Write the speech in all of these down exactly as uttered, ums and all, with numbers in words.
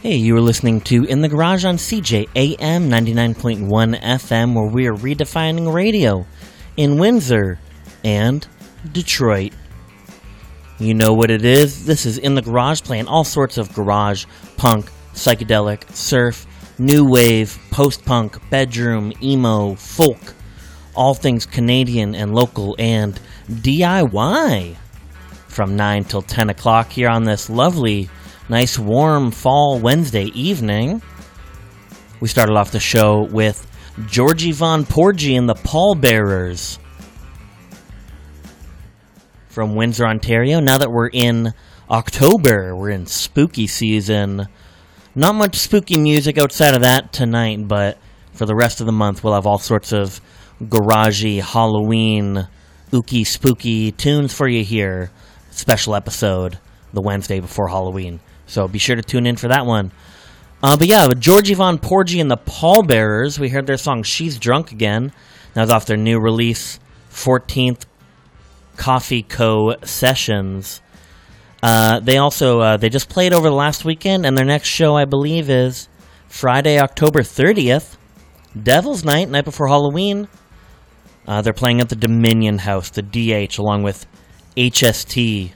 Hey, you were listening to In the Garage on C J A M ninety-nine point one F M, where we are redefining radio in Windsor and Detroit. You know what it is. This is In the Garage, playing all sorts of garage, punk, psychedelic, surf, new wave, post-punk, bedroom, emo, folk, all things Canadian and local and D I Y. From nine till ten o'clock here on this lovely, nice, warm fall Wednesday evening. We started off the show with Georgie Von Porgy and the Pallbearers from Windsor, Ontario. Now that we're in October, we're in spooky season. Not much spooky music outside of that tonight, but for the rest of the month, we'll have all sorts of garagey, Halloween, ooky, spooky tunes for you here. Special episode the Wednesday before Halloween. So be sure to tune in for that one. Uh, but yeah, Georgie Von Porgy and the Pallbearers, we heard their song She's Drunk Again. That was off their new release, fourteenth Coffee Co. Sessions. Uh, they also, uh, they just played over the last weekend, and their next show, I believe, is Friday, October thirtieth. Devil's Night, night before Halloween. Uh, they're playing at the Dominion House, the D H, along with H S T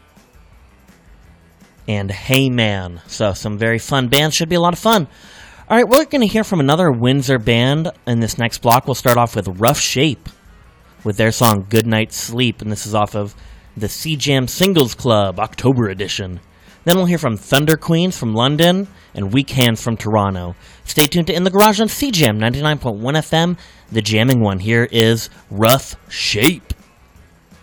and Hey Man. So some very fun bands. Should be a lot of fun. All right, we're going to hear from another Windsor band in this next block. We'll start off with Rough Shape with their song Good Night Sleep, and this is off of the C-Jam Singles Club October edition. Then we'll hear from Thunder Queens from London and Weak Hands from Toronto. Stay tuned to In the Garage on C-Jam ninety-nine point one F M, the jamming one. Here is Rough Shape.